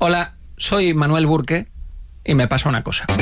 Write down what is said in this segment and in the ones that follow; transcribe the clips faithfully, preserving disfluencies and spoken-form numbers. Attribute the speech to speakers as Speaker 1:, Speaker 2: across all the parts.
Speaker 1: Hola, soy Manuel Burke y me pasa una cosa.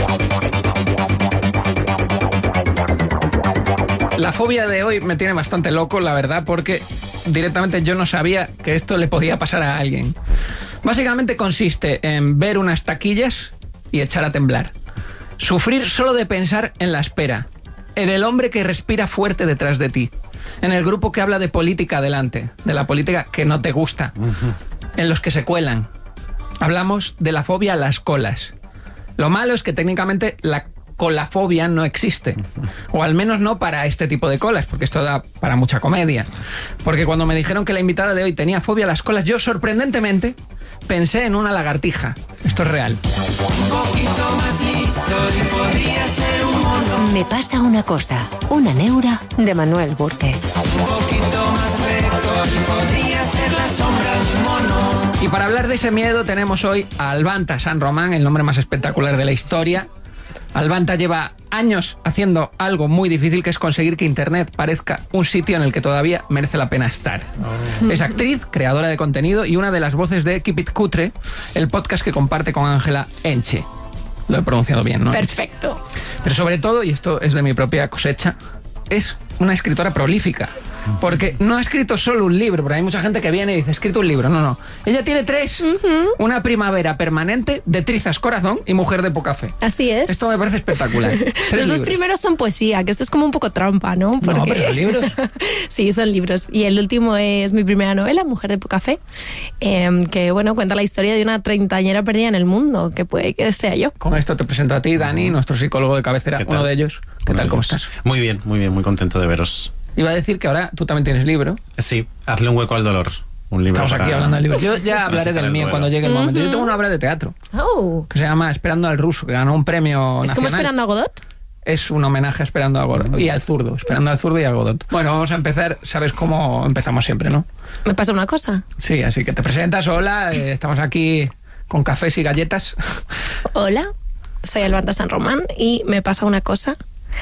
Speaker 1: La fobia de hoy me tiene bastante loco, la verdad, porque directamente yo no sabía que esto le podía pasar a alguien. Básicamente consiste en ver unas taquillas y echar a temblar. Sufrir solo de pensar en la espera. En el hombre que respira fuerte detrás de ti. En el grupo que habla de política adelante. De la política que no te gusta. En los que se cuelan. Hablamos de la fobia a las colas. Lo malo es que técnicamente la colafobia no existe. O al menos no para este tipo de colas, porque esto da para mucha comedia. Porque cuando me dijeron que la invitada de hoy tenía fobia a las colas, yo sorprendentemente pensé en una lagartija. Esto es real.
Speaker 2: Un poquito más listo y podría ser un mono.
Speaker 3: Me pasa una cosa, una neura de Manuel Burke.
Speaker 2: Un poquito más recto y podría ser la sombra de un mono.
Speaker 1: Y para hablar de ese miedo tenemos hoy a Albanta San Román, el nombre más espectacular de la historia. Albanta lleva años haciendo algo muy difícil, que es conseguir que Internet parezca un sitio en el que todavía merece la pena estar. Oh. Es actriz, creadora de contenido y una de las voces de Keep It Cutre, el podcast que comparte con Ángela Enche. Lo he pronunciado bien, ¿no?
Speaker 4: Perfecto.
Speaker 1: Pero sobre todo, y esto es de mi propia cosecha, es una escritora prolífica. Porque no ha escrito solo un libro, porque hay mucha gente que viene y dice, he escrito un libro. No, no. Ella tiene tres. Uh-huh. Una primavera permanente, de Trizas Corazón y Mujer de poca fe.
Speaker 4: Así es.
Speaker 1: Esto me parece espectacular. Tres
Speaker 4: Los
Speaker 1: libros.
Speaker 4: dos primeros son poesía, que esto es como un poco trampa, ¿no? Porque...
Speaker 1: No, pero libros.
Speaker 4: Sí, son libros. Y el último es mi primera novela, Mujer de poca fe, eh, que, bueno, cuenta la historia de una treintañera perdida en el mundo, que puede que sea yo.
Speaker 1: Con esto te presento a ti, Dani, nuestro psicólogo de cabecera, uno de ellos. ¿Qué tal? ¿Cómo estás?
Speaker 5: Muy bien, muy bien, muy contento de veros.
Speaker 1: Iba a decir que ahora tú también tienes libro.
Speaker 5: Sí, Hazle un hueco al dolor. Un libro.
Speaker 1: Estamos
Speaker 5: para...
Speaker 1: aquí hablando de libros. Yo ya hablaré del mío cuando llegue el momento.
Speaker 4: Uh-huh.
Speaker 1: Yo tengo una obra de teatro
Speaker 4: Oh.
Speaker 1: que se llama Esperando al ruso, que ganó un premio
Speaker 4: ¿Es
Speaker 1: nacional.
Speaker 4: como Esperando a Godot?
Speaker 1: Es un homenaje a Esperando a Godot y al zurdo, Esperando al zurdo y a Godot. Bueno, vamos a empezar. ¿Sabes cómo empezamos siempre, no?
Speaker 4: ¿Me pasa una cosa?
Speaker 1: Sí, así que te presentas. Hola, eh, estamos aquí con cafés y galletas.
Speaker 4: Hola, soy Albanta San Román y me pasa una cosa,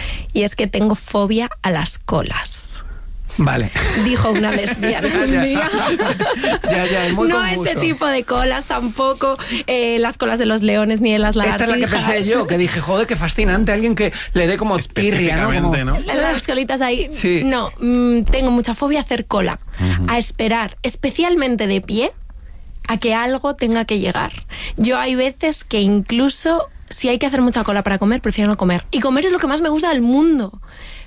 Speaker 4: y es que tengo fobia a las colas.
Speaker 1: Vale.
Speaker 4: Dijo una lesbiana un día.
Speaker 1: Ya, ya, es muy
Speaker 4: no
Speaker 1: confuso.
Speaker 4: este tipo de colas tampoco, eh, las colas de los leones ni de las lagartijas.
Speaker 1: Esta es la que pensé yo, que dije, joder, qué fascinante, alguien que le dé como tirria, ¿no? Como...
Speaker 5: ¿no?
Speaker 4: Las colitas ahí.
Speaker 1: Sí.
Speaker 4: No, mmm, tengo mucha fobia a hacer cola,
Speaker 5: Uh-huh.
Speaker 4: a esperar, especialmente de pie, a que algo tenga que llegar. Yo hay veces que incluso, si hay que hacer mucha cola para comer, prefiero no comer. Y comer es lo que más me gusta del mundo.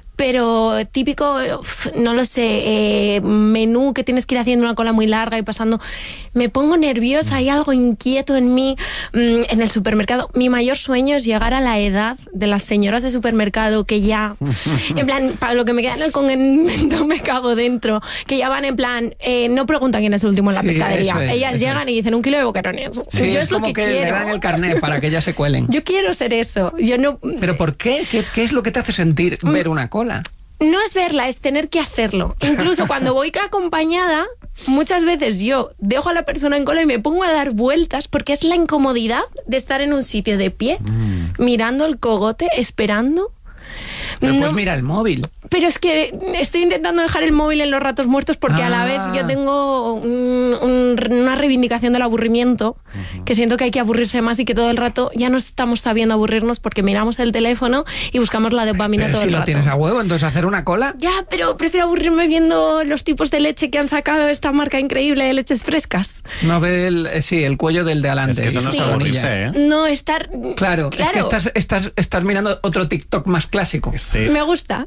Speaker 4: Pero típico, uf, no lo sé, eh, menú que tienes que ir haciendo una cola muy larga y pasando. Me pongo nerviosa, hay algo inquieto en mí. Mm, en el supermercado, mi mayor sueño es llegar a la edad de las señoras de supermercado que ya, en plan, para lo que me queda en el convento me cago dentro, que ya van en plan, eh, no preguntan quién es el último en la
Speaker 1: Sí,
Speaker 4: pescadería.
Speaker 1: eso es,
Speaker 4: Ellas
Speaker 1: eso
Speaker 4: llegan
Speaker 1: es.
Speaker 4: y dicen un kilo de boquerones.
Speaker 1: Sí,
Speaker 4: Yo
Speaker 1: es,
Speaker 4: es lo
Speaker 1: como
Speaker 4: que,
Speaker 1: que,
Speaker 4: quiero.
Speaker 1: le dan el carnet para que ellas se cuelen.
Speaker 4: Yo quiero ser eso. Yo no.
Speaker 1: ¿Pero por qué? ¿Qué, qué es lo que te hace sentir ver una cola?
Speaker 4: No es verla, es tener que hacerlo. Incluso cuando voy acompañada, muchas veces yo dejo a la persona en cola y me pongo a dar vueltas porque es la incomodidad de estar en un sitio de pie, mm. mirando el cogote, esperando.
Speaker 1: Pero
Speaker 4: no,
Speaker 1: pues mira el móvil.
Speaker 4: Pero es que estoy intentando dejar el móvil en los ratos muertos porque
Speaker 1: ah.
Speaker 4: a la vez yo tengo un, un, una reivindicación del aburrimiento, uh-huh. que siento que hay que aburrirse más y que todo el rato ya no estamos sabiendo aburrirnos porque miramos el teléfono y buscamos la dopamina
Speaker 1: pero
Speaker 4: todo
Speaker 1: si
Speaker 4: el
Speaker 1: lo
Speaker 4: rato.
Speaker 1: Tienes a huevo, entonces hacer una cola.
Speaker 4: Ya, pero prefiero aburrirme viendo los tipos de leche que han sacado esta marca increíble de leches frescas.
Speaker 1: No ve el, eh, sí, el cuello del de adelante.
Speaker 5: Es que eso no
Speaker 4: sí.
Speaker 5: es aburrirse, ¿eh?
Speaker 4: No, estar...
Speaker 1: Claro,
Speaker 4: claro.
Speaker 1: es que estás, estás, estás mirando otro TikTok más clásico.
Speaker 5: Sí.
Speaker 4: Me gusta.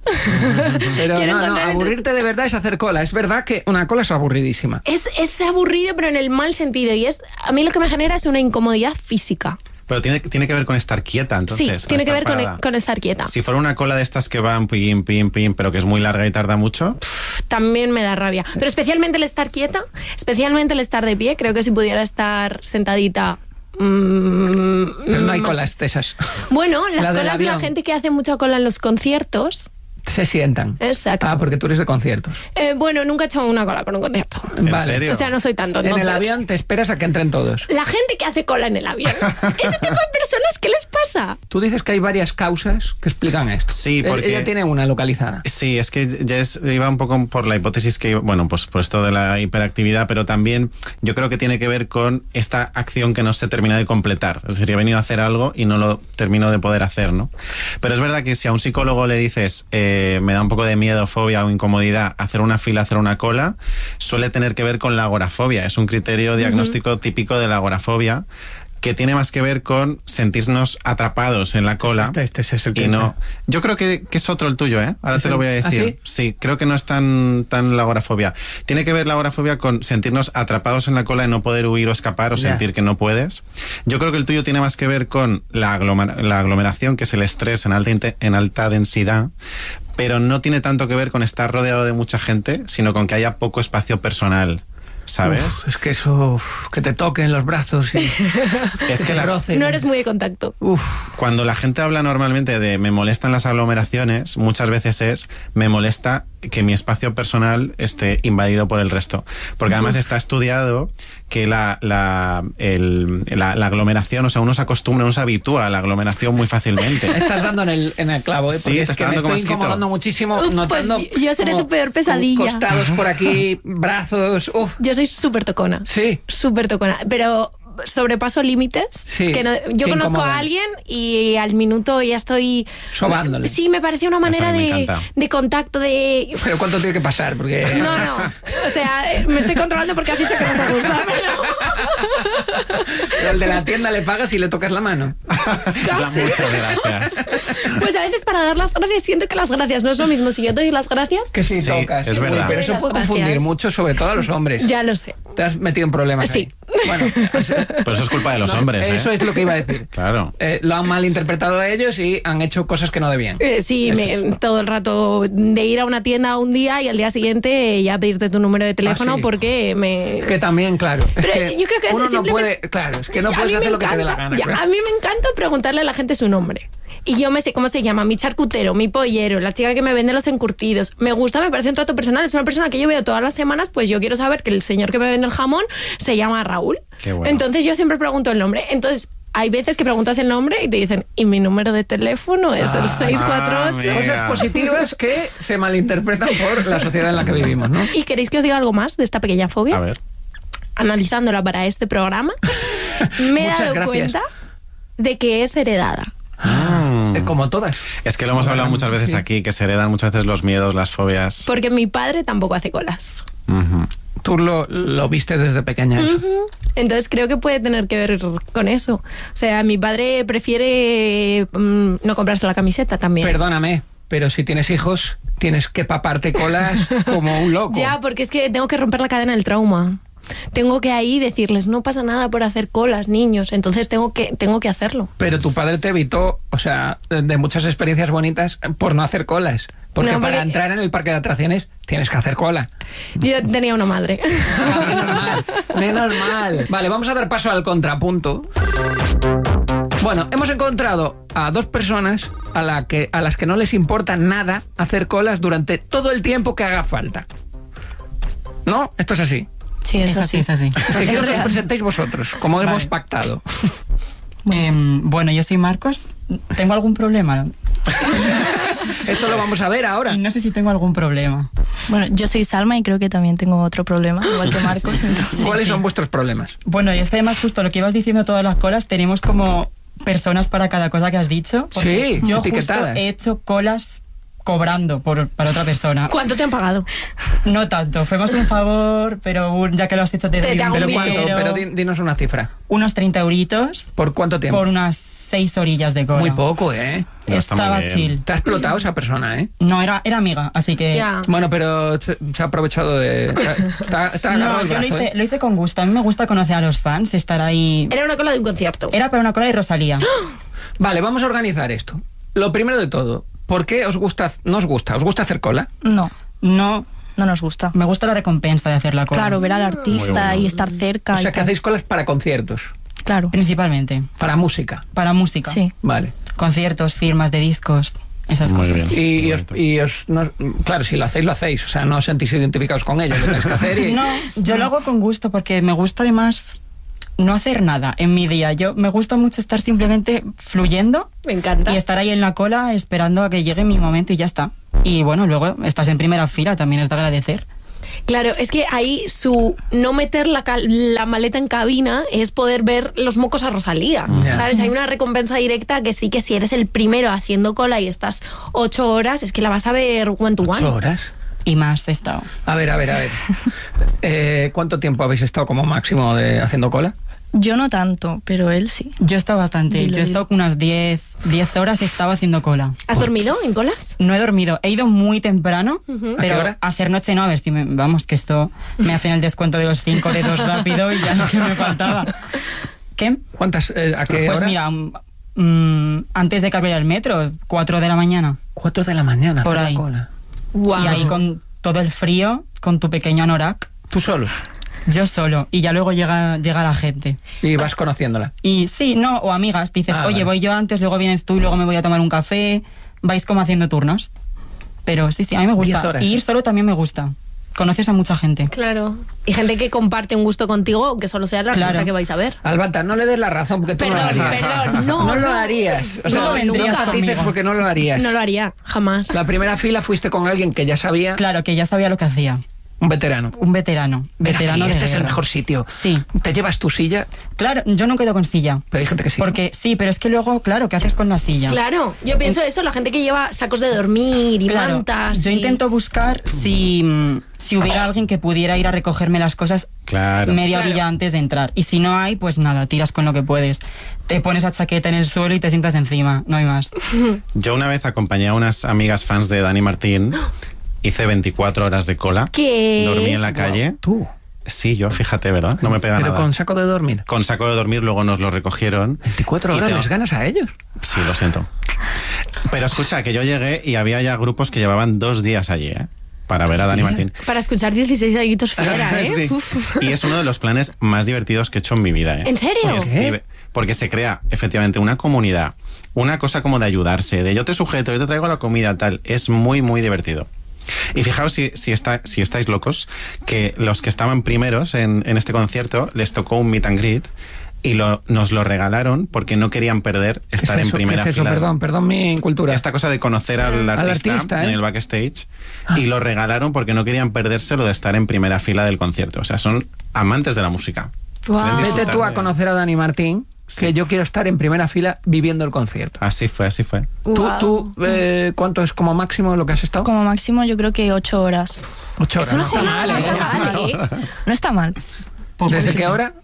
Speaker 1: Pero
Speaker 4: Quiero
Speaker 1: no, no,
Speaker 4: encontrar
Speaker 1: aburrirte de verdad es hacer cola. Es verdad que una cola es aburridísima.
Speaker 4: Es, es aburrido, pero en el mal sentido. Y es a mí lo que me genera es una incomodidad física.
Speaker 5: Pero tiene, tiene que ver con estar quieta, entonces.
Speaker 4: Sí, tiene que ver con, con estar quieta.
Speaker 5: Si fuera una cola de estas que van pim, pim, pim, pero que es muy larga y tarda mucho...
Speaker 4: También me da rabia. Pero especialmente el estar quieta, especialmente el estar de pie. Creo que si pudiera estar sentadita...
Speaker 1: Mmm, pero no hay colas de esas.
Speaker 4: Bueno, las
Speaker 1: La
Speaker 4: colas de la gente que hace mucha cola en los conciertos...
Speaker 1: Se sientan.
Speaker 4: Exacto.
Speaker 1: Ah, porque tú eres de conciertos.
Speaker 4: Eh, bueno, nunca he hecho una cola para un concierto.
Speaker 5: ¿En
Speaker 1: Vale.
Speaker 5: serio?
Speaker 4: O sea, no soy tanto.
Speaker 1: En el
Speaker 4: entonces.
Speaker 1: avión te esperas a que entren todos.
Speaker 4: La gente que hace cola en el avión. Ese tipo de personas, ¿qué les pasa?
Speaker 1: Tú dices que hay varias causas que explican esto.
Speaker 5: Sí,
Speaker 1: Eh,
Speaker 5: porque-
Speaker 1: Ella tiene una localizada.
Speaker 5: Sí, es que Jess iba un poco por la hipótesis que, bueno, pues por esto de la hiperactividad, pero también yo creo que tiene que ver con esta acción que no se termina de completar. Es decir, he venido a hacer algo y no lo termino de poder hacer, ¿no? Pero es verdad que si a un psicólogo le dices, eh, me da un poco de miedo, fobia o incomodidad hacer una fila, hacer una cola, suele tener que ver con la agorafobia. Es un criterio diagnóstico uh-huh. típico de la agorafobia, que tiene más que ver con sentirnos atrapados en la cola.
Speaker 1: Este, este, este es el que
Speaker 5: y no. Yo creo que, que es otro el tuyo, ¿eh? Ahora te lo voy a decir.
Speaker 1: ¿Ah,
Speaker 5: sí? sí, creo que no es tan, tan la agorafobia. Tiene que ver la agorafobia con sentirnos atrapados en la cola y no poder huir o escapar o
Speaker 1: Ya.
Speaker 5: sentir que no puedes. Yo creo que el tuyo tiene más que ver con la, aglomer- la aglomeración, que es el estrés en alta, inte- en alta densidad, pero no tiene tanto que ver con estar rodeado de mucha gente, sino con que haya poco espacio personal. ¿Sabes?
Speaker 1: Uf, es que eso, uf, que te toquen los brazos y
Speaker 5: es que la,
Speaker 1: rocen.
Speaker 4: No eres muy de contacto.
Speaker 1: Uf.
Speaker 5: Cuando la gente habla normalmente de me molestan las aglomeraciones, muchas veces es me molesta que mi espacio personal esté invadido por el resto. Porque además está estudiado que la, la, el, la, la aglomeración, o sea, uno se acostumbra, uno se habitúa a la aglomeración muy fácilmente.
Speaker 1: Estás dando en el, en el clavo, ¿eh?
Speaker 5: Sí,
Speaker 1: Porque
Speaker 5: te
Speaker 1: es
Speaker 5: está
Speaker 1: que me
Speaker 5: dando como
Speaker 1: estoy
Speaker 5: asquito.
Speaker 1: incomodando muchísimo.
Speaker 4: Uf,
Speaker 1: notando
Speaker 4: pues yo seré
Speaker 1: como-
Speaker 4: tu peor
Speaker 1: como
Speaker 4: pesadilla.
Speaker 1: costados por aquí, brazos. Uf.
Speaker 4: Yo soy súper tocona.
Speaker 1: Sí.
Speaker 4: Súper tocona. Pero sobrepaso límites.
Speaker 1: Sí,
Speaker 4: Que no- yo
Speaker 1: que
Speaker 4: conozco
Speaker 1: incomodan.
Speaker 4: a alguien y al minuto ya estoy...
Speaker 1: Sobándole.
Speaker 4: Sí, me parece una manera
Speaker 5: a mí me
Speaker 4: de,
Speaker 5: encanta.
Speaker 4: de contacto, de...
Speaker 1: Pero ¿cuánto tiene que pasar? Porque
Speaker 4: No, no. O sea, eh, me estoy controlando porque has dicho que no te gusta.
Speaker 1: Pero el de la tienda le pagas y le tocas la mano.
Speaker 5: Muchas gracias.
Speaker 4: Pues a veces para dar las gracias siento que las gracias no es lo mismo si yo te doy las gracias.
Speaker 1: Que sí,
Speaker 5: Sí,
Speaker 1: tocas.
Speaker 5: es
Speaker 1: Uy,
Speaker 5: verdad.
Speaker 1: pero eso
Speaker 4: Las
Speaker 1: puede
Speaker 4: gracias.
Speaker 1: confundir mucho, sobre todo a los hombres.
Speaker 4: Ya lo sé.
Speaker 1: Te has metido en problemas
Speaker 4: Sí.
Speaker 1: ahí. Bueno,
Speaker 5: Pero eso es culpa de los
Speaker 1: no,
Speaker 5: hombres, ¿eh?
Speaker 1: eso es lo que iba a decir.
Speaker 5: Claro.
Speaker 1: Eh, lo han malinterpretado a ellos y han hecho cosas que no debían.
Speaker 4: Eh, sí,
Speaker 1: Eso
Speaker 4: me- todo el rato de ir a una tienda un día y al día siguiente ya pedirte tu número de teléfono
Speaker 1: Ah, sí.
Speaker 4: porque me...
Speaker 1: Que también, claro. Es
Speaker 4: Pero
Speaker 1: que
Speaker 4: yo creo que es
Speaker 1: uno no
Speaker 4: simplemente-
Speaker 1: puede, claro, es que no
Speaker 4: Ya, a
Speaker 1: puedes
Speaker 4: mí me
Speaker 1: hacer lo que te dé la
Speaker 4: encanta,
Speaker 1: gana.
Speaker 4: ya,
Speaker 1: claro.
Speaker 4: a mí me encanta preguntarle a la gente su nombre. Y yo me sé cómo se llama, mi charcutero, mi pollero, la chica que me vende los encurtidos. Me gusta, me parece un trato personal. Es una persona que yo veo todas las semanas, pues yo quiero saber que el señor que me vende el jamón se llama Raúl.
Speaker 5: Qué bueno.
Speaker 4: Entonces yo siempre pregunto el nombre. Entonces hay veces que preguntas el nombre y te dicen, y mi número de teléfono es el seis cuatro ocho.
Speaker 5: mira.
Speaker 1: Cosas positivas que se malinterpretan por la sociedad en la que vivimos, ¿no?
Speaker 4: ¿Y queréis que os diga algo más de esta pequeña fobia?
Speaker 5: A ver.
Speaker 4: Analizándola para este programa, me he
Speaker 1: Muchas
Speaker 4: dado
Speaker 1: gracias.
Speaker 4: cuenta de que es heredada.
Speaker 5: Mm.
Speaker 1: Eh, Como todas.
Speaker 5: Es que lo hemos hablado muchas veces
Speaker 1: Sí.
Speaker 5: aquí, que se heredan muchas veces los miedos, las fobias.
Speaker 4: Porque mi padre tampoco hace colas.
Speaker 5: Ujú.
Speaker 1: Tú lo, lo viste desde pequeña eso.
Speaker 4: Ujú. Entonces creo que puede tener que ver con eso. O sea, mi padre prefiere mm, no comprarse la camiseta también.
Speaker 1: Perdóname, pero si tienes hijos, tienes que paparte colas como un loco.
Speaker 4: Ya, porque es que tengo que romper la cadena del trauma. Tengo que ahí decirles, no pasa nada por hacer colas, niños. Entonces tengo que, tengo que hacerlo.
Speaker 1: Pero tu padre te evitó, o sea, de muchas experiencias bonitas por no hacer colas. Porque
Speaker 4: No,
Speaker 1: para
Speaker 4: porque-
Speaker 1: entrar en el parque de atracciones tienes que hacer cola.
Speaker 4: Yo tenía una madre.
Speaker 1: Ah, menos mal, menos mal. Vale, vamos a dar paso al contrapunto. Bueno, hemos encontrado a dos personas a, la que, a las que no les importa nada hacer colas durante todo el tiempo que haga falta. ¿No? Esto es así.
Speaker 4: Sí,
Speaker 6: Es así, es así.
Speaker 1: Es que quiero que os presentéis vosotros, como
Speaker 6: Vale.
Speaker 1: hemos pactado.
Speaker 6: Em, bueno, yo soy Marcos. ¿Tengo algún problema?
Speaker 1: Esto lo vamos a ver ahora.
Speaker 6: Y no sé si tengo algún problema.
Speaker 7: Bueno, yo soy Salma y creo que también tengo otro problema, igual que Marcos. Entonces,
Speaker 1: ¿Cuáles son vuestros problemas?
Speaker 6: Bueno, y es que además justo lo que ibas diciendo todas las colas, tenemos como personas para cada cosa que has dicho. porque
Speaker 1: Sí,
Speaker 6: yo justo
Speaker 1: etiquetadas.
Speaker 6: he hecho colas cobrando por, para otra persona.
Speaker 4: ¿Cuánto te han pagado?
Speaker 6: No tanto, fue más un favor, pero un- ya que lo has hecho te
Speaker 4: Te
Speaker 6: doy
Speaker 4: da
Speaker 6: un
Speaker 4: un
Speaker 1: ¿Pero
Speaker 4: dinero.
Speaker 1: cuánto? Pero di- dinos una cifra.
Speaker 6: unos treinta euritos
Speaker 1: ¿Por cuánto tiempo?
Speaker 6: por unas seis orillas de cola.
Speaker 1: Muy poco, ¿eh?
Speaker 5: No, está muy
Speaker 6: Estaba
Speaker 5: bien.
Speaker 6: chill.
Speaker 1: Te ha explotado esa persona, ¿eh?
Speaker 6: No, era, era amiga, así que...
Speaker 4: Ya.
Speaker 1: Bueno, pero se se ha aprovechado de... Está, está agarrado
Speaker 6: No,
Speaker 1: el
Speaker 6: yo lo
Speaker 1: brazo,
Speaker 6: hice,
Speaker 1: ¿eh?
Speaker 6: lo hice con gusto. A mí me gusta conocer a los fans, estar ahí...
Speaker 4: Era una cola de un concierto.
Speaker 6: Era para una cola de Rosalía.
Speaker 1: Vale, vamos a organizar esto. Lo primero de todo, ¿por qué os gusta, no os gusta? ¿Os gusta hacer cola?
Speaker 7: no,
Speaker 6: No,
Speaker 7: no nos gusta.
Speaker 6: me gusta la recompensa de hacer la cola.
Speaker 7: Claro, ver al artista
Speaker 5: Muy bueno.
Speaker 7: y estar cerca.
Speaker 1: O sea,
Speaker 7: y
Speaker 1: que
Speaker 7: tal.
Speaker 1: hacéis colas para conciertos,
Speaker 7: Claro,
Speaker 6: Principalmente.
Speaker 1: para música.
Speaker 6: Para música.
Speaker 7: sí.
Speaker 1: Vale.
Speaker 6: Conciertos, firmas de discos. esas
Speaker 5: Muy
Speaker 6: cosas.
Speaker 5: bien.
Speaker 1: Y,
Speaker 5: Muy
Speaker 1: os, y os- no- claro, si lo hacéis, lo hacéis. O sea, no os sentís identificados con ello, lo tenéis que hacer. Y,
Speaker 6: No, yo lo hago con gusto porque me gusta además no hacer nada en mi día. Yo me gusta mucho estar simplemente fluyendo
Speaker 4: Me encanta.
Speaker 6: y estar ahí en la cola esperando a que llegue mi momento y ya está. Y bueno, luego estás en primera fila, también es de agradecer.
Speaker 4: Claro, es que ahí su no meter la, cal- la maleta en cabina es poder ver los mocos a Rosalía.
Speaker 1: Ya.
Speaker 4: ¿Sabes? Hay una recompensa directa que sí que si eres el primero haciendo cola y estás ocho horas, es que la vas a ver one to one.
Speaker 1: ¿Ocho horas?
Speaker 6: Y más he estado.
Speaker 1: A ver, a ver, a ver. Eh, ¿Cuánto tiempo habéis estado como máximo de haciendo cola?
Speaker 7: Yo no tanto, pero él sí.
Speaker 6: Yo he estado bastante.
Speaker 7: Dilo,
Speaker 6: Yo he estado unas diez horas he estado haciendo cola.
Speaker 4: ¿Has dormido en colas?
Speaker 6: No he dormido. He ido muy temprano,
Speaker 4: Ujú.
Speaker 1: ¿A qué
Speaker 6: pero
Speaker 1: hora?
Speaker 6: hacer noche no. A ver si me... Vamos, que esto me hacen el descuento de los cinco dedos rápido y ya lo que me faltaba. ¿Qué?
Speaker 1: ¿Cuántas? Eh, ¿A qué
Speaker 6: Pues
Speaker 1: hora?
Speaker 6: mira, mm, antes de que abriera el metro, cuatro de la mañana.
Speaker 1: Cuatro de la mañana.
Speaker 6: Por
Speaker 1: hacer la
Speaker 6: ahí.
Speaker 1: cola.
Speaker 4: Wow.
Speaker 6: Y ahí con todo el frío, con tu pequeño anorak,
Speaker 1: Tú solo.
Speaker 6: yo solo. Y ya luego llega, llega la gente.
Speaker 1: Y vas conociéndola.
Speaker 6: Y sí, no, o amigas. Dices,
Speaker 1: Ah,
Speaker 6: oye,
Speaker 1: vale.
Speaker 6: voy yo antes, luego vienes tú y luego me voy a tomar un café. Vais como haciendo turnos. Pero sí, sí, a mí me
Speaker 1: Diez
Speaker 6: gusta.
Speaker 1: horas.
Speaker 6: Y ir solo también me gusta. Conoces a mucha gente.
Speaker 4: Claro. Y gente que comparte un gusto contigo, aunque solo sea la
Speaker 6: Claro.
Speaker 4: artista que vais a ver.
Speaker 1: Albata, no le des la razón porque tú no lo
Speaker 4: Perdón,
Speaker 1: harías.
Speaker 4: perdón, no,
Speaker 1: lo
Speaker 4: no.
Speaker 1: harías. O sea,
Speaker 6: No vendrías
Speaker 1: nunca matices
Speaker 6: conmigo.
Speaker 1: porque no lo harías.
Speaker 4: No lo haría, jamás.
Speaker 1: La primera fila fuiste con alguien que ya sabía,
Speaker 6: Claro, que ya sabía lo que hacía.
Speaker 1: un veterano.
Speaker 6: Un veterano.
Speaker 1: Ven
Speaker 6: veterano
Speaker 1: aquí,
Speaker 6: de
Speaker 1: este es el
Speaker 6: guerra.
Speaker 1: mejor sitio.
Speaker 6: Sí.
Speaker 1: Te llevas tu silla,
Speaker 6: Claro, yo no quedo con silla.
Speaker 1: pero hay gente que sí.
Speaker 6: Porque sí, pero es que luego, claro, ¿qué haces con la silla?
Speaker 4: Claro, yo pienso eso, la gente que lleva sacos de dormir y
Speaker 6: Claro,
Speaker 4: mantas.
Speaker 6: yo
Speaker 4: y-
Speaker 6: intento buscar si, mm, si hubiera alguien que pudiera ir a recogerme las cosas
Speaker 5: Claro.
Speaker 6: media
Speaker 4: Claro.
Speaker 6: orilla antes de entrar. Y si no hay, pues nada, tiras con lo que puedes. Te pones la chaqueta en el suelo y te sientas encima, no hay más.
Speaker 5: Yo una vez acompañé a unas amigas fans de Dani Martín, hice veinticuatro horas de cola,
Speaker 4: ¿Qué?
Speaker 5: dormí en la calle.
Speaker 1: Tú.
Speaker 5: Sí, yo, fíjate, ¿verdad? No me pega
Speaker 1: Pero
Speaker 5: nada.
Speaker 1: con saco de dormir.
Speaker 5: Con saco de dormir, luego nos lo recogieron.
Speaker 1: veinticuatro
Speaker 5: Y
Speaker 1: horas
Speaker 5: tengo-
Speaker 1: les ganas a ellos.
Speaker 5: Sí, lo siento. Pero escucha, que yo llegué y había ya grupos que llevaban dos días allí, ¿eh? Para ver a Dani Martín.
Speaker 4: Para escuchar dieciséis añitos fuera, ¿eh?
Speaker 5: Sí.
Speaker 4: Uf.
Speaker 5: Y es uno de los planes más divertidos que he hecho en mi vida, ¿eh?
Speaker 4: ¿En serio?
Speaker 5: Es
Speaker 1: ¿Qué?
Speaker 5: div- Porque se crea efectivamente una comunidad, una cosa como de ayudarse, de yo te sujeto, yo te traigo la comida, tal. Es muy, muy divertido. Y fijaos si, si, está, si estáis locos, que los que estaban primeros en, en este concierto les tocó un meet and greet y lo, nos lo regalaron porque no querían perder
Speaker 1: ¿Qué
Speaker 5: estar
Speaker 1: es
Speaker 5: en
Speaker 1: eso?
Speaker 5: primera
Speaker 1: ¿Qué es eso?
Speaker 5: fila.
Speaker 1: Perdón, perdón mi incultura.
Speaker 5: Esta cosa de conocer al artista,
Speaker 1: artista, ¿eh?
Speaker 5: en el backstage y lo regalaron porque no querían perderse lo de estar en primera fila del concierto. O sea, son amantes de la música.
Speaker 4: Guau.
Speaker 5: Quieren
Speaker 1: Vete
Speaker 5: disfrutar
Speaker 1: tú a
Speaker 5: de-
Speaker 1: conocer a Dani Martín,
Speaker 5: Sí.
Speaker 1: que yo quiero estar en primera fila viviendo el concierto.
Speaker 5: Así fue, así fue.
Speaker 1: ¿Tú,
Speaker 4: Guau.
Speaker 1: tú eh, cuánto es como máximo lo que has estado?
Speaker 7: Como máximo yo creo que ocho horas.
Speaker 1: Ocho
Speaker 4: Es
Speaker 1: horas.
Speaker 4: una
Speaker 1: no está
Speaker 4: jornada,
Speaker 1: mal,
Speaker 4: no
Speaker 1: ¿eh?
Speaker 4: está mal, ¿eh?
Speaker 7: No está mal.
Speaker 1: ¿Desde qué hora?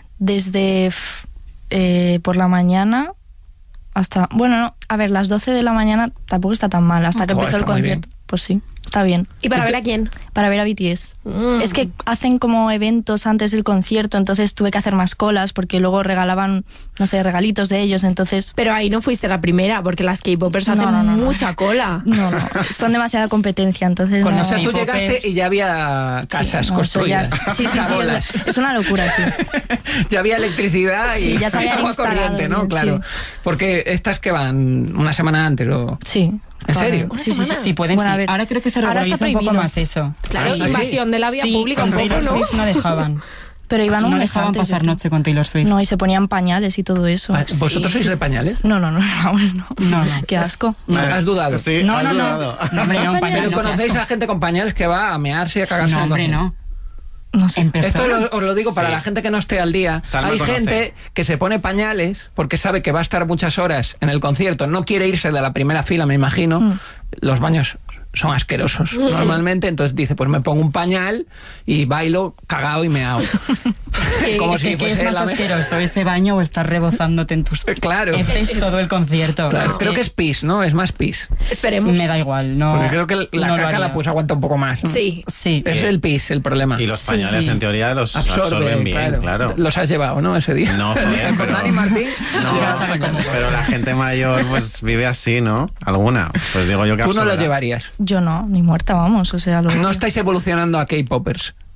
Speaker 7: Desde f- eh, por la mañana hasta... Bueno, no, a ver, las doce de la mañana tampoco está tan mal. Hasta que
Speaker 1: Joder,
Speaker 7: empezó el
Speaker 1: está muy bien.
Speaker 7: concierto. Pues sí, está bien.
Speaker 4: ¿Y para ver a quién?
Speaker 7: Para ver a B T S.
Speaker 4: Mm.
Speaker 7: Es que hacen como eventos antes del concierto, entonces tuve que hacer más colas porque luego regalaban, no sé, regalitos de ellos, entonces...
Speaker 4: Pero ahí no fuiste la primera, porque las K-popers
Speaker 7: No,
Speaker 4: hacen
Speaker 7: no, no, no.
Speaker 4: mucha cola.
Speaker 7: No, no, son demasiada competencia, entonces
Speaker 6: Con
Speaker 7: no...
Speaker 1: O sea, tú
Speaker 6: K-popers.
Speaker 1: llegaste y ya había casas
Speaker 7: Sí, no, eso ya
Speaker 1: construidas.
Speaker 7: es- sí, sí, sí,
Speaker 1: Carolas.
Speaker 7: es, es una locura, sí.
Speaker 1: Ya había electricidad y,
Speaker 7: Sí, ya se habían
Speaker 1: agua
Speaker 7: instalado
Speaker 1: corriente, ¿no?
Speaker 7: bien,
Speaker 1: Claro.
Speaker 7: sí.
Speaker 1: Porque estas que van una semana antes o...
Speaker 7: Sí.
Speaker 1: ¿En serio?
Speaker 4: Una
Speaker 7: Sí, sí, sí.
Speaker 4: semana.
Speaker 6: Sí, pueden
Speaker 7: Bueno, a
Speaker 6: sí.
Speaker 7: ver,
Speaker 6: Ahora creo que se
Speaker 7: ahora
Speaker 6: regulariza
Speaker 7: está
Speaker 6: un poco
Speaker 7: prohibido.
Speaker 6: más eso.
Speaker 4: Claro,
Speaker 1: Ah, ¿sí?
Speaker 4: invasión de la vía
Speaker 6: Sí,
Speaker 4: pública
Speaker 6: con
Speaker 4: un poco,
Speaker 6: Taylor
Speaker 4: ¿no?
Speaker 6: Swift no dejaban.
Speaker 7: Pero iban un
Speaker 6: No
Speaker 7: mes
Speaker 6: dejaban
Speaker 7: antes,
Speaker 6: pasar
Speaker 7: yo creo.
Speaker 6: noche con Taylor Swift.
Speaker 7: No, y se ponían pañales y todo eso.
Speaker 1: Ah, ¿Vosotros
Speaker 7: Sí,
Speaker 1: sois
Speaker 7: sí.
Speaker 1: de pañales?
Speaker 7: No, no, no, Raúl, no.
Speaker 6: No, no.
Speaker 7: Qué asco.
Speaker 1: No, ¿has dudado?
Speaker 5: Sí,
Speaker 6: No,
Speaker 5: has
Speaker 6: no, no.
Speaker 5: dudado.
Speaker 6: No, hombre, no, un pañal,
Speaker 1: Pero
Speaker 6: no, qué
Speaker 1: conocéis
Speaker 6: asco.
Speaker 1: a gente con pañales que va a mearse y a cagarse.
Speaker 6: No,
Speaker 1: en el
Speaker 6: hombre,
Speaker 1: concierto?
Speaker 6: no.
Speaker 7: No sé.
Speaker 6: Empezó.
Speaker 1: Esto lo- os lo digo para
Speaker 5: Sí.
Speaker 1: la gente que no esté al día.
Speaker 5: Salma
Speaker 1: Hay
Speaker 5: conoce.
Speaker 1: gente que se pone pañales porque sabe que va a estar muchas horas en el concierto, no quiere irse de la primera fila, me imagino.
Speaker 7: Mm.
Speaker 1: Los baños son asquerosos normalmente, entonces dice, pues me pongo un pañal y bailo cagado y meao. Como
Speaker 6: Es
Speaker 1: si
Speaker 6: que, ¿qué
Speaker 1: fuese
Speaker 6: es más
Speaker 1: la me-
Speaker 6: asqueroso, ese baño o estar rebozándote en tus
Speaker 1: Claro.
Speaker 6: heces todo el concierto?
Speaker 1: Claro,
Speaker 6: Es
Speaker 1: creo que es pis, ¿no? Es más pis.
Speaker 4: Esperemos.
Speaker 6: Me da igual, no.
Speaker 1: Porque creo que la
Speaker 6: no lo
Speaker 1: caca
Speaker 6: haría.
Speaker 1: la pues aguanta un poco más. ¿no?
Speaker 4: Sí.
Speaker 6: Sí.
Speaker 1: Es el pis el problema.
Speaker 5: Y los pañales,
Speaker 6: Sí.
Speaker 5: en teoría, los
Speaker 1: Absorbe,
Speaker 5: absorben bien, claro.
Speaker 1: Los has llevado, ¿no? Ese día.
Speaker 5: No, joder,
Speaker 1: Con
Speaker 5: pero-
Speaker 1: Dani Martín.
Speaker 5: No,
Speaker 1: ya sabe cómo.
Speaker 5: pero la gente mayor pues vive así, ¿no? Alguna. Pues digo yo que
Speaker 1: Tú no lo
Speaker 5: absorberá.
Speaker 1: llevarías.
Speaker 7: Yo no, ni muerta, vamos, o sea... Lo...
Speaker 1: No estáis evolucionando a K-popers.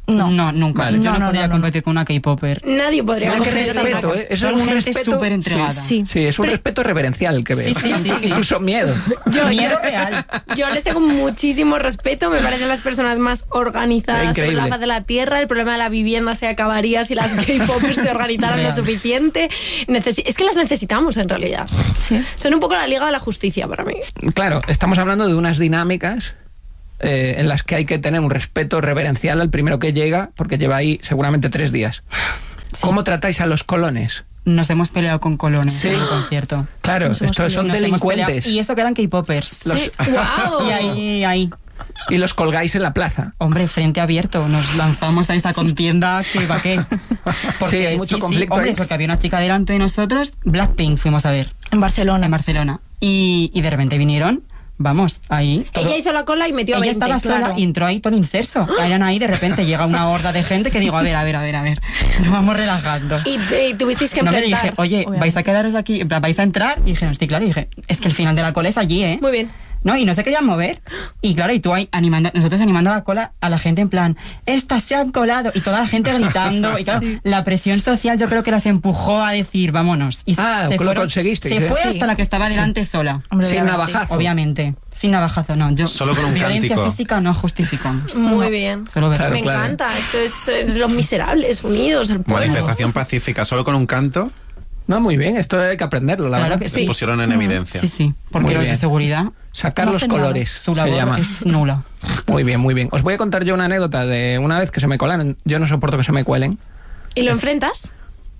Speaker 7: No.
Speaker 6: No, nunca.
Speaker 1: Vale.
Speaker 6: Yo no,
Speaker 7: No, no,
Speaker 6: podría
Speaker 7: no, no.
Speaker 6: competir con una K-popper.
Speaker 4: Nadie podría
Speaker 6: Son
Speaker 1: Qué
Speaker 4: competir con
Speaker 1: respeto,
Speaker 4: una-
Speaker 1: ¿eh? Eso es
Speaker 6: Son
Speaker 1: un
Speaker 6: gente
Speaker 1: respeto
Speaker 6: súper entregada.
Speaker 7: Sí.
Speaker 1: Sí, es un respeto reverencial el que veo.
Speaker 6: Sí, sí, sí, sí.
Speaker 1: Incluso miedo.
Speaker 4: Yo,
Speaker 6: Miedo
Speaker 4: yo-
Speaker 6: real.
Speaker 4: Yo les tengo muchísimo respeto, me parecen las personas más organizadas sobre
Speaker 1: Increíble.
Speaker 4: la faz de la tierra. El problema de la vivienda se acabaría si las K-popers se organizaran lo
Speaker 6: Real.
Speaker 4: suficiente. Necesi- es que las necesitamos en realidad.
Speaker 7: Sí.
Speaker 4: Son un poco la Liga de la Justicia para mí.
Speaker 1: Claro, estamos hablando de unas dinámicas eh, en las que hay que tener un respeto reverencial al primero que llega, porque lleva ahí seguramente tres días. ¿Cómo tratáis a los colones?
Speaker 6: Nos hemos peleado con colones
Speaker 1: Sí.
Speaker 6: en el concierto.
Speaker 1: Claro,
Speaker 7: Nos hemos
Speaker 1: estos son
Speaker 6: Nos hemos peleado.
Speaker 1: delincuentes.
Speaker 6: Y eso que eran K-popers.
Speaker 1: Los-
Speaker 4: Sí. ¡Wow!
Speaker 6: Y ahí, ahí.
Speaker 1: Y los colgáis en la plaza.
Speaker 6: Hombre, frente abierto, nos lanzamos a esa contienda que va qué.
Speaker 1: Sí, hay mucho conflicto
Speaker 6: hombre,
Speaker 1: ahí.
Speaker 6: porque había una chica delante de nosotros, Blackpink fuimos a ver,
Speaker 7: En Barcelona.
Speaker 6: en Barcelona. Y, y de repente vinieron, vamos, ahí. todo-
Speaker 4: Ella hizo la cola y metió a
Speaker 6: Ella
Speaker 4: veinte.
Speaker 6: estaba sola
Speaker 4: claro.
Speaker 6: y entró ahí todo inserso. Eran ahí, de repente llega una horda de gente que digo, a ver, a ver, a ver, a ver. Nos vamos relajando.
Speaker 4: Y, y tuvisteis que
Speaker 6: No me
Speaker 4: enfrentar.
Speaker 6: dije, oye,
Speaker 7: obviamente.
Speaker 6: ¿vais a quedaros aquí? En plan, ¿vais a entrar? Y dijeron, sí, claro. Y dije, es que el final de la cola es allí, ¿eh?
Speaker 4: Muy bien.
Speaker 6: No, y no se querían mover. Y claro, y tú ahí animando, nosotros animando la cola a la gente en plan, estas se han colado. Y toda la gente gritando. Y claro, la presión social yo creo que las empujó a decir, vámonos. Y
Speaker 1: Ah,
Speaker 6: se
Speaker 1: lo
Speaker 6: fueron-
Speaker 1: conseguisteis,
Speaker 6: Se
Speaker 1: ¿eh?
Speaker 6: fue
Speaker 7: Sí.
Speaker 6: hasta la que estaba delante sola.
Speaker 7: Hombre,
Speaker 1: Sin
Speaker 7: obviamente.
Speaker 1: navajazo.
Speaker 6: Obviamente. Sin navajazo, no. Yo,
Speaker 5: Solo con un
Speaker 6: violencia
Speaker 5: cántico.
Speaker 6: física no justificamos.
Speaker 4: Muy bien.
Speaker 6: Solo ver.
Speaker 1: Claro,
Speaker 4: Me
Speaker 1: claro.
Speaker 4: encanta. Esto es eh, los miserables unidos, el pueblo.
Speaker 5: Manifestación pacífica, solo con un canto,
Speaker 1: No, muy bien, esto hay que aprenderlo, la
Speaker 6: Claro
Speaker 1: verdad.
Speaker 6: que
Speaker 5: les
Speaker 6: sí.
Speaker 5: pusieron en evidencia.
Speaker 6: Sí, sí. Porque
Speaker 1: Muy
Speaker 6: los de
Speaker 1: bien.
Speaker 6: seguridad,
Speaker 1: Sacar
Speaker 7: No
Speaker 1: los
Speaker 7: hacen nada.
Speaker 1: colores,
Speaker 6: su
Speaker 1: se
Speaker 6: labor
Speaker 1: llama.
Speaker 6: es nula.
Speaker 1: Muy bien, muy bien. Os voy a contar yo una anécdota de una vez que se me colaron. Yo no soporto que se me cuelen.
Speaker 4: ¿Y lo enfrentas?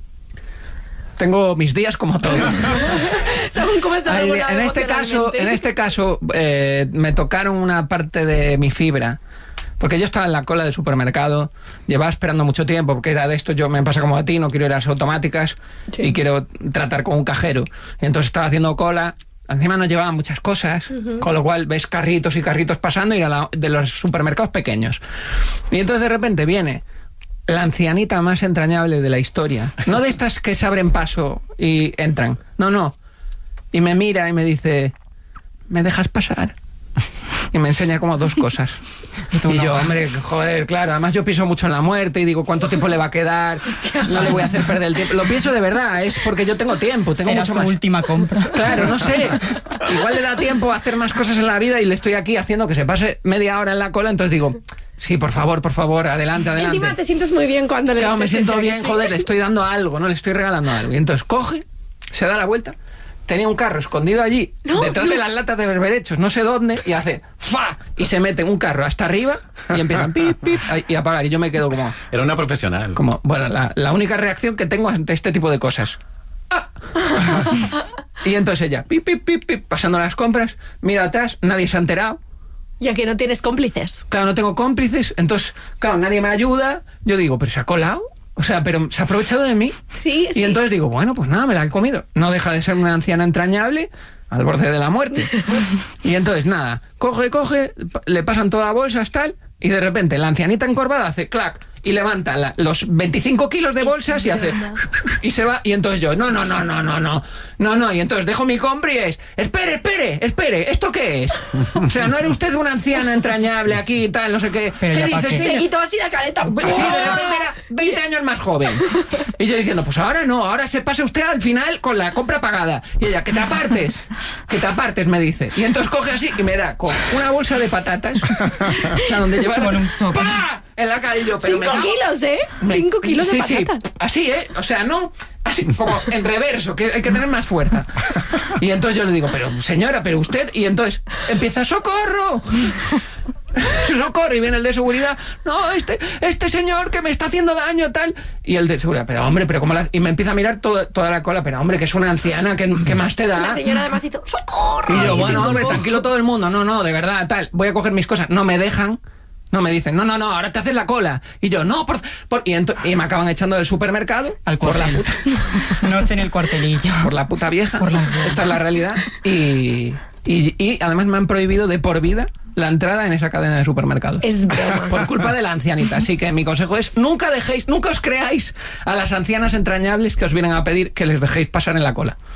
Speaker 1: Tengo mis días como todos.
Speaker 4: Según cómo está
Speaker 1: Ay,
Speaker 4: regulado
Speaker 1: en este caso,
Speaker 4: emocionalmente.
Speaker 1: en este caso eh, me tocaron una parte de mi fibra. Porque yo estaba en la cola del supermercado, llevaba esperando mucho tiempo, porque era de esto, yo me pasa como a ti, no quiero ir a las automáticas
Speaker 4: Sí.
Speaker 1: y quiero tratar con un cajero. Y entonces estaba haciendo cola, encima no llevaba muchas cosas, con lo cual ves carritos y carritos pasando y era la- de los supermercados pequeños. Y entonces de repente viene la ancianita más entrañable de la historia. No de estas que se abren paso y entran. No, no. Y me mira y me dice, ¿me dejas pasar? Y me enseña como dos cosas.
Speaker 6: tú
Speaker 1: Y
Speaker 6: no.
Speaker 1: yo, hombre, joder, claro. Además yo pienso mucho en la muerte y digo, ¿cuánto tiempo le va a quedar? No le voy a hacer perder el tiempo. Lo pienso de verdad, es porque yo tengo tiempo, tengo
Speaker 6: Será
Speaker 1: mucho
Speaker 6: su
Speaker 1: más.
Speaker 6: última compra.
Speaker 1: Claro, no sé. Igual le da tiempo a hacer más cosas en la vida y le estoy aquí haciendo que se pase media hora en la cola, entonces digo, sí, por favor, por favor, adelante, adelante.
Speaker 4: Encima te sientes muy bien cuando le
Speaker 1: Claro, me
Speaker 4: dices
Speaker 1: siento
Speaker 4: eso,
Speaker 1: bien,
Speaker 4: ¿sí?
Speaker 1: joder, le estoy dando algo, ¿no? Le estoy regalando algo. Y entonces coge, se da la vuelta, tenía un carro escondido allí,
Speaker 4: No,
Speaker 1: detrás
Speaker 4: no.
Speaker 1: de las latas de berberechos, no sé dónde, y hace ¡fa! Y se mete en un carro hasta arriba y empiezan pip, pip, y a apagar. Y yo me quedo como,
Speaker 5: Era una profesional.
Speaker 1: como bueno, la, la única reacción que tengo ante este tipo de cosas. ¡Ah! Y entonces ella, pip, pip, pip, pip, pasando las compras, mira atrás, nadie se ha enterado.
Speaker 4: Ya que no tienes cómplices.
Speaker 1: Claro, no tengo cómplices, entonces, claro, nadie me ayuda. Yo digo, ¿pero se ha colado? O sea, ¿pero se ha aprovechado de mí?
Speaker 4: Sí,
Speaker 1: Y
Speaker 4: sí.
Speaker 1: entonces digo, bueno, pues nada, me la he comido. No deja de ser una anciana entrañable al borde de la muerte. Y entonces, nada, coge, coge, pa- le pasan toda bolsas, tal, y de repente la ancianita encorvada hace clac y levanta la- los veinticinco kilos de bolsas y hace... Y se va, y entonces yo, no, no, no, no, no, no, no, no, y entonces dejo mi compra y es, espere, espere, espere, ¿esto qué es? O sea, ¿no era usted una anciana entrañable aquí y tal, no sé qué?
Speaker 6: Pero
Speaker 1: ¿Qué
Speaker 6: ya pa'
Speaker 1: dices,
Speaker 6: qué.
Speaker 1: niño?
Speaker 4: Se quitó así la careta.
Speaker 1: Sí, de repente era veinte años más joven. Y yo diciendo, pues ahora no, ahora se pasa usted al final con la compra pagada. Y ella, que te apartes, que te apartes, me dice. Y entonces coge así y me da con una bolsa de patatas, o sea, donde llevar
Speaker 6: Con un choque.
Speaker 1: ¡pa! En la cara y yo, pero me
Speaker 4: Cinco
Speaker 1: cago-
Speaker 4: kilos, ¿eh?
Speaker 1: me-
Speaker 4: Cinco kilos
Speaker 1: sí,
Speaker 4: de
Speaker 1: sí,
Speaker 4: patatas.
Speaker 1: así, ¿eh? O sea, no, así, como en reverso, que hay que tener más fuerza. Y entonces yo le digo, pero señora, pero usted... Y entonces empieza, ¡socorro! ¡Socorro! Y viene el de seguridad, no, este, este señor que me está haciendo daño, tal. Y el de seguridad, pero hombre, pero cómo la... Y me empieza a mirar todo- toda la cola, pero hombre, que es una anciana, ¿qué, qué más te da?
Speaker 4: La señora además hizo ¡socorro!
Speaker 1: Y yo,
Speaker 4: se
Speaker 1: bueno, hombre,
Speaker 4: incorporó.
Speaker 1: tranquilo todo el mundo. No, no, de verdad, tal. Voy a coger mis cosas. No me dejan. No me dicen, no, no, no, ahora te haces la cola. Y yo, no, por... por- y, ento- y me acaban echando del supermercado.
Speaker 6: Al
Speaker 1: por la
Speaker 6: cuartel.
Speaker 1: puta,
Speaker 6: Noche en el cuartelillo.
Speaker 1: por la puta vieja.
Speaker 6: Por la vieja.
Speaker 1: Esta es la realidad. Y, y, y además me han prohibido de por vida la entrada en esa cadena de supermercados.
Speaker 4: Es broma.
Speaker 1: Por culpa de la ancianita. Así que mi consejo es, nunca dejéis, nunca os creáis a las ancianas entrañables que os vienen a pedir que les dejéis pasar en la cola.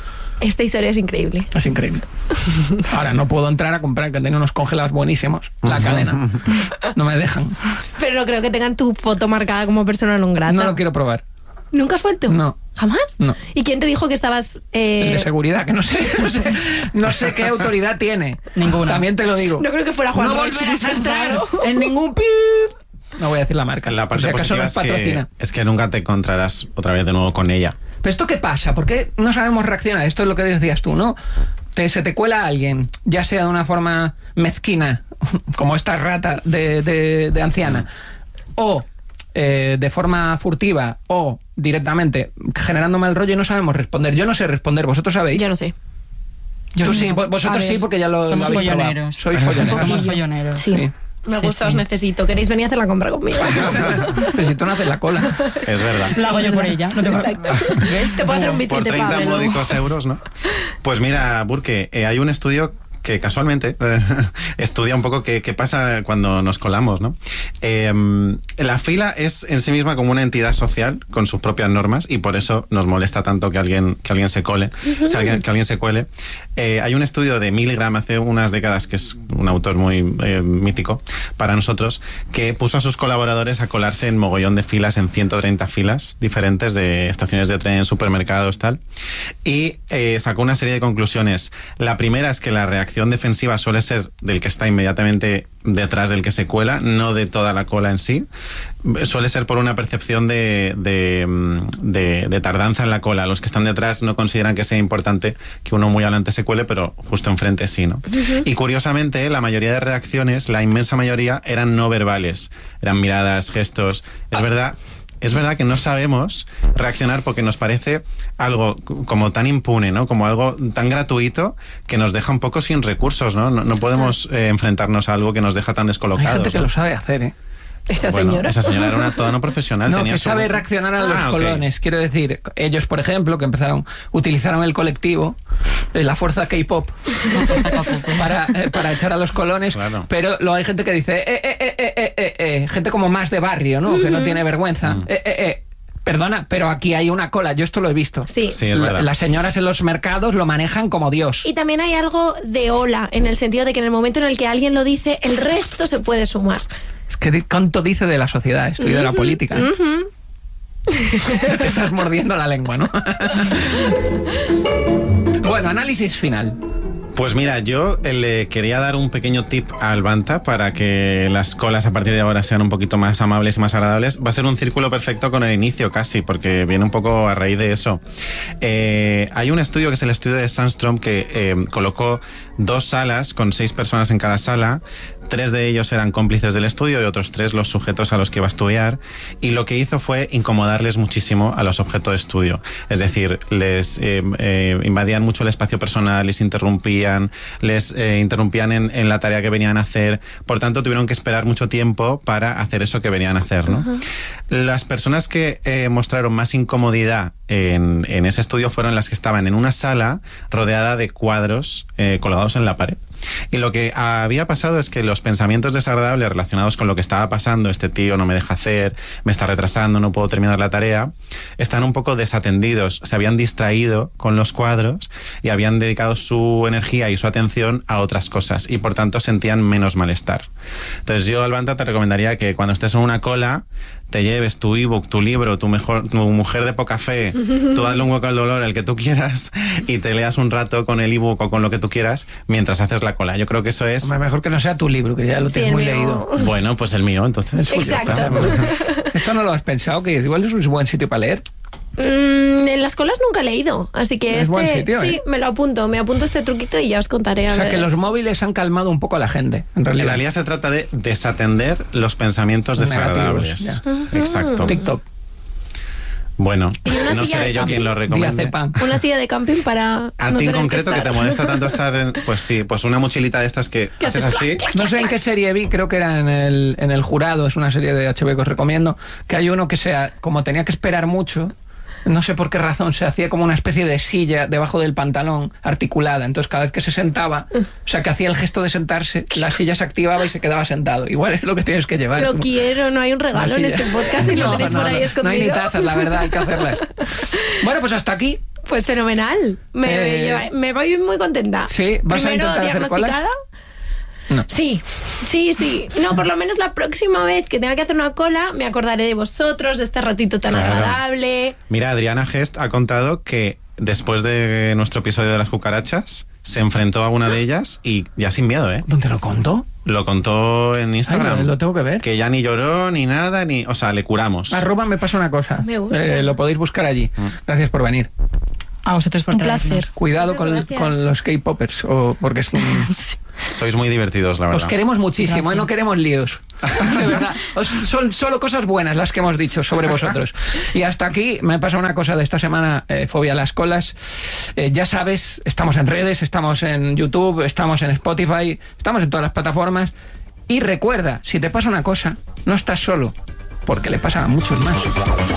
Speaker 4: Esta historia es increíble.
Speaker 1: Es increíble. Ahora no puedo entrar a comprar, que tengo unos congelados buenísimos. La cadena. No me dejan.
Speaker 4: Pero no creo que tengan tu foto marcada como persona non grata.
Speaker 1: No lo quiero probar.
Speaker 4: ¿Nunca has vuelto?
Speaker 1: No.
Speaker 4: ¿Jamás?
Speaker 1: No.
Speaker 4: ¿Y quién te dijo que estabas...? Eh...
Speaker 1: El de seguridad, que no sé, no sé, no sé qué autoridad tiene.
Speaker 6: Ninguna.
Speaker 1: También te lo digo.
Speaker 4: No creo que fuera Juan
Speaker 1: No
Speaker 4: Roche
Speaker 1: volverás a entrar
Speaker 4: disfrazado.
Speaker 1: en ningún pip. No voy a decir la marca.
Speaker 5: La parte
Speaker 1: por si acaso
Speaker 5: positiva
Speaker 1: nos
Speaker 5: es que,
Speaker 1: patrocina.
Speaker 5: es que nunca te encontrarás otra vez de nuevo con ella.
Speaker 1: ¿Pero esto qué pasa? ¿Por qué no sabemos reaccionar? Esto es lo que decías tú, ¿no? Te, se te cuela a alguien, ya sea de una forma mezquina, como esta rata de, de, de anciana, o eh, de forma furtiva, o directamente generando mal rollo y no sabemos responder. Yo no sé responder, ¿vosotros sabéis?
Speaker 4: Yo no sé.
Speaker 6: Yo
Speaker 1: Tú
Speaker 6: no.
Speaker 1: sí, vo- vosotros
Speaker 6: A ver,
Speaker 1: sí, porque ya lo,
Speaker 6: somos
Speaker 1: lo habéis probado.
Speaker 6: folloneros.
Speaker 1: Sois folloneros.
Speaker 6: Somos
Speaker 4: poquillo.
Speaker 6: folloneros.
Speaker 4: Sí.
Speaker 1: Sí.
Speaker 4: Me
Speaker 6: Sí,
Speaker 4: gusta, os
Speaker 6: sí.
Speaker 4: necesito. ¿Queréis venir a hacer la compra conmigo?
Speaker 1: Pero si tú no haces la cola.
Speaker 5: Es verdad.
Speaker 6: La hago yo por ella. No te
Speaker 4: Exacto. Te puedo hacer un
Speaker 5: Por
Speaker 4: bitrate
Speaker 5: treinta
Speaker 4: Pablo.
Speaker 5: módicos euros, ¿no? Pues mira, Burke, eh, hay un estudio que casualmente eh, estudia un poco qué, qué pasa cuando nos colamos, ¿no? Eh, la fila es en sí misma como una entidad social con sus propias normas y por eso nos molesta tanto que alguien, que alguien se cole, uh-huh. si alguien, que alguien se cuele. Eh, hay un estudio de Milgram hace unas décadas, que es un autor muy eh, mítico para nosotros, que puso a sus colaboradores a colarse en mogollón de filas, en ciento treinta filas diferentes de estaciones de tren, supermercados, tal, y eh, sacó una serie de conclusiones. La primera es que la reacción defensiva suele ser del que está inmediatamente detrás del que se cuela, no de toda la cola en sí. Suele ser por una percepción de, de, de, de tardanza en la cola. Los que están detrás no consideran que sea importante que uno muy adelante se cuele, pero justo enfrente sí, ¿no? Uh-huh. Y curiosamente, la mayoría de reacciones, la inmensa mayoría, eran no verbales. Eran miradas, gestos. Es verdad... Es verdad que no sabemos reaccionar porque nos parece algo como tan impune, ¿no? Como algo tan gratuito que nos deja un poco sin recursos, ¿no? No, no podemos eh, enfrentarnos a algo que nos deja tan descolocados.
Speaker 1: Hay gente que
Speaker 5: ¿no?
Speaker 1: lo sabe hacer, ¿eh?
Speaker 4: Esa
Speaker 5: Bueno,
Speaker 4: señora.
Speaker 5: esa señora era una toda no profesional.
Speaker 1: No,
Speaker 5: tenía
Speaker 1: que
Speaker 5: su...
Speaker 1: sabe reaccionar a los
Speaker 5: Ah,
Speaker 1: colones.
Speaker 5: okay.
Speaker 1: Quiero decir, ellos, por ejemplo, que empezaron, utilizaron el colectivo, eh, la fuerza K-pop, para, eh, para echar a los colones.
Speaker 5: Claro.
Speaker 1: Pero luego hay gente que dice, eh, eh, eh, eh, eh, eh, eh, gente como más de barrio, ¿no? Uh-huh. Que no tiene vergüenza.
Speaker 5: Uh-huh.
Speaker 1: Eh, eh, eh. Perdona, pero aquí hay una cola, yo esto lo he visto.
Speaker 4: Sí.
Speaker 5: Sí, es verdad.
Speaker 1: La- Las señoras en los mercados lo manejan como Dios.
Speaker 4: Y también hay algo de ola, en el sentido de que en el momento en el que alguien lo dice, el resto se puede sumar.
Speaker 1: Es que di- cuánto dice de la sociedad esto y de la
Speaker 4: Ujú,
Speaker 1: política.
Speaker 4: ujú.
Speaker 1: Te estás mordiendo la lengua, ¿no? Bueno, análisis final.
Speaker 5: Pues mira, yo eh, le quería dar un pequeño tip a Albanta para que las colas a partir de ahora sean un poquito más amables y más agradables. Va a ser un círculo perfecto con el inicio casi, porque viene un poco a raíz de eso. Eh, hay un estudio que es el estudio de Sandstrom que eh, colocó dos salas con seis personas en cada sala. Tres de ellos eran cómplices del estudio y otros tres los sujetos a los que iba a estudiar. Y lo que hizo fue incomodarles muchísimo a los objetos de estudio. Es decir, les eh, eh, invadían mucho el espacio personal, les interrumpían, les eh, interrumpían en, en la tarea que venían a hacer. Por tanto, tuvieron que esperar mucho tiempo para hacer eso que venían a hacer, ¿no? Uh-huh. Las personas que eh, mostraron más incomodidad en, en ese estudio fueron las que estaban en una sala rodeada de cuadros eh, colgados en la pared. Y lo que había pasado es que los pensamientos desagradables relacionados con lo que estaba pasando, este tío no me deja hacer, me está retrasando, no puedo terminar la tarea, están un poco desatendidos, se habían distraído con los cuadros y habían dedicado su energía y su atención a otras cosas y por tanto sentían menos malestar. Entonces yo, Albanta, te recomendaría que cuando estés en una cola te lleves tu ebook, tu libro, tu, mejor, tu mujer de poca fe, tú dale un hueco al dolor, el que tú quieras, y te leas un rato con el ebook o con lo que tú quieras mientras haces la cola. Yo creo que eso es...
Speaker 1: Hombre, mejor que no sea tu libro, que ya lo
Speaker 4: Sí,
Speaker 1: tienes
Speaker 4: el
Speaker 1: muy
Speaker 4: mío.
Speaker 1: leído.
Speaker 5: Bueno, pues el mío, entonces.
Speaker 1: Pues ya está.
Speaker 4: Exacto.
Speaker 1: Esto no lo has pensado, que igual es un buen sitio para leer.
Speaker 4: Mm, en las colas nunca he leído, así que
Speaker 1: Es
Speaker 4: este,
Speaker 1: buen sitio,
Speaker 4: sí,
Speaker 1: ¿eh?
Speaker 4: me lo apunto, me apunto este truquito y ya os contaré. A
Speaker 1: O sea,
Speaker 4: ver.
Speaker 1: que los móviles han calmado un poco a la gente, en
Speaker 5: En
Speaker 1: realidad.
Speaker 5: realidad se trata de desatender los pensamientos desagradables.
Speaker 1: Negativos,
Speaker 5: Exacto.
Speaker 1: TikTok,
Speaker 5: Bueno,
Speaker 4: Y una
Speaker 5: no
Speaker 4: silla
Speaker 5: seré
Speaker 4: de
Speaker 5: yo quien lo recomiende.
Speaker 1: diazepam.
Speaker 4: Una silla de camping para
Speaker 5: A
Speaker 4: no
Speaker 5: ti en
Speaker 4: tener
Speaker 5: concreto que,
Speaker 4: estar.
Speaker 5: te molesta tanto estar en... Pues sí, pues una mochilita de estas que
Speaker 4: ¿Qué
Speaker 5: haces
Speaker 4: haces?
Speaker 5: así.
Speaker 1: No sé en qué serie vi, creo que era en el, en el Jurado, es una serie de H B O que os recomiendo, que hay uno que sea, como tenía que esperar mucho, no sé por qué razón, se hacía como una especie de silla debajo del pantalón articulada, entonces cada vez que se sentaba, o sea, que hacía el gesto de sentarse, la silla se activaba y se quedaba sentado. Igual es lo que tienes que llevar.
Speaker 4: Lo
Speaker 1: como-
Speaker 4: quiero, no hay un regalo
Speaker 1: una
Speaker 4: en
Speaker 1: silla.
Speaker 4: este podcast y lo
Speaker 1: No,
Speaker 4: tenéis
Speaker 1: no,
Speaker 4: por ahí
Speaker 1: no,
Speaker 4: escondido.
Speaker 1: No hay ni tazas, la verdad, hay que hacerlas. Bueno, pues hasta aquí
Speaker 4: Pues fenomenal. Me,
Speaker 1: Eh,
Speaker 4: lleva- me voy muy contenta.
Speaker 1: Sí, ¿vas a
Speaker 4: Primero
Speaker 1: intentar hacer
Speaker 4: diagnosticada.
Speaker 1: No.
Speaker 4: Sí, sí, sí. No, por lo menos la próxima vez que tenga que hacer una cola, me acordaré de vosotros, de este ratito tan
Speaker 5: Claro.
Speaker 4: agradable.
Speaker 5: Mira, Adriana Gest ha contado que después de nuestro episodio de las cucarachas, se enfrentó a una de ellas y ya sin miedo, ¿eh?
Speaker 1: ¿Dónde lo contó?
Speaker 5: Lo contó en Instagram.
Speaker 1: Ay, lo tengo que ver.
Speaker 5: Que ya ni lloró, ni nada, ni... O sea, le curamos.
Speaker 1: Arroba me pasa una cosa.
Speaker 4: Me gusta.
Speaker 1: Eh, lo podéis buscar allí. Gracias por venir.
Speaker 6: A vosotros por
Speaker 7: Un
Speaker 6: traernos.
Speaker 7: placer.
Speaker 1: Cuidado
Speaker 4: Muchas
Speaker 1: con,
Speaker 4: gracias.
Speaker 1: con los K-popers, o porque es un-
Speaker 5: Sois muy divertidos, la verdad.
Speaker 1: os queremos muchísimo,
Speaker 6: Gracias.
Speaker 1: y no queremos líos. De verdad. Os- son solo cosas buenas las que hemos dicho sobre vosotros. Y hasta aquí me pasa una cosa de esta semana, eh, fobia a las colas. Eh, ya sabes, estamos en redes, estamos en YouTube, estamos en Spotify, estamos en todas las plataformas. Y recuerda, si te pasa una cosa, no estás solo, porque le pasa a muchos más.